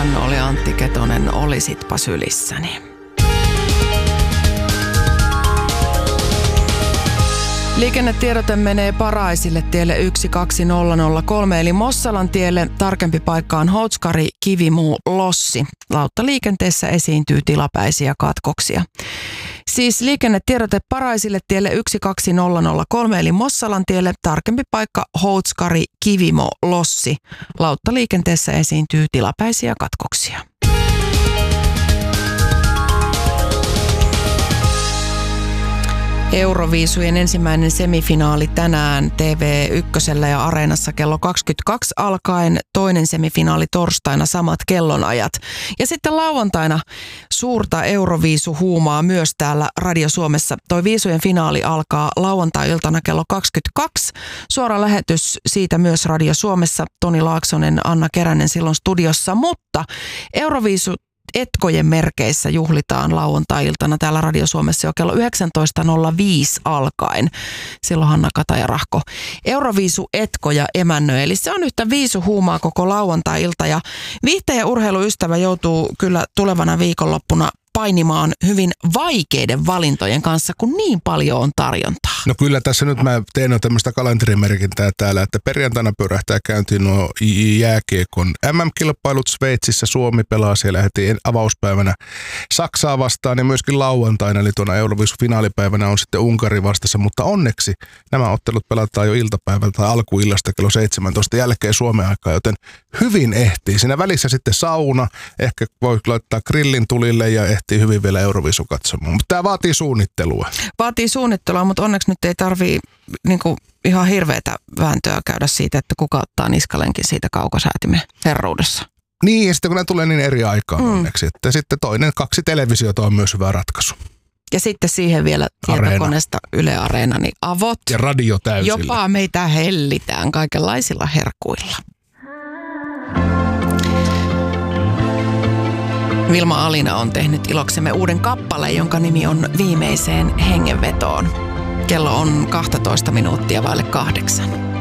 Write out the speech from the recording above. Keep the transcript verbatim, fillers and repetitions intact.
Hanno oli Antti Ketonen, olisitpa sylissäni. Liikennetiedote menee Paraisille tielle yksi kaksi nolla nolla kolme eli Mossalan tielle. Tarkempi paikka on Houtskari, Kivimuu, Lossi. Lauttaliikenteessä esiintyy tilapäisiä katkoksia. Siis liikennetiedote Paraisille tielle yksi kaksi nolla nolla kolme eli Mossalan tielle. Tarkempi paikka Houtskari, Kivimo, Lossi. Lauttaliikenteessä esiintyy tilapäisiä katkoksia. Euroviisujen ensimmäinen semifinaali tänään T V yksi ja Areenassa kello kaksikymmentäkaksi alkaen. Toinen semifinaali torstaina samat kellonajat. Ja sitten lauantaina suurta Euroviisuhuumaa myös täällä Radio Suomessa. Toi viisujen finaali alkaa lauantai-iltana kello kaksikymmentäkaksi. Suora lähetys siitä myös Radio Suomessa. Toni Laaksonen, Anna Keränen silloin studiossa. Mutta Euroviisu Etkojen merkeissä juhlitaan lauantai-iltana täällä Radio Suomessa jo kello yhdeksäntoista nolla viisi alkaen. Silloin Hanna Kataja-Rahko Euroviisu Etkoja emännöi. Eli se on yhtä viisuhuumaa koko lauantai-ilta ja viihteen ja urheiluystävä joutuu kyllä tulevana viikonloppuna painimaan hyvin vaikeiden valintojen kanssa, kun niin paljon on tarjontaa. No kyllä tässä nyt mä teen jo tämmöistä kalenterimerkintää täällä, että perjantaina pyörähtää käyntiin nuo jääkiekon M M-kilpailut Sveitsissä. Suomi pelaa siellä heti avauspäivänä Saksaa vastaan ja myöskin lauantaina, eli tuona Euroviisu-finaalipäivänä on sitten Unkari vastassa, mutta onneksi nämä ottelut pelataan jo iltapäivältä tai alkuillasta kello seitsemäntoista jälkeen Suomen aikaa, joten hyvin ehtii. Siinä välissä sitten sauna, ehkä voi laittaa grillin tulille ja ehtii hyvin vielä Euroviisu katsomaan, mutta tämä vaatii suunnittelua. Vaatii suunnittelua, mutta onneksi nyt ei tarvii niinku ihan hirveätä vääntöä käydä siitä, että kuka ottaa niskalenkin siitä kaukosäätimen herruudessa. Niin, ja sitten kun ne tulee niin eri aikaan mm. onneksi, että sitten toinen kaksi televisiota on myös hyvä ratkaisu. Ja sitten siihen vielä tietokoneesta Yle Areena, niin avot. Ja radio täysillä. Jopa meitä hellitään kaikenlaisilla herkuilla. Vilma Alina on tehnyt iloksemme uuden kappaleen, jonka nimi on Viimeiseen hengenvetoon. Kello on kaksitoista minuuttia vaille kahdeksan.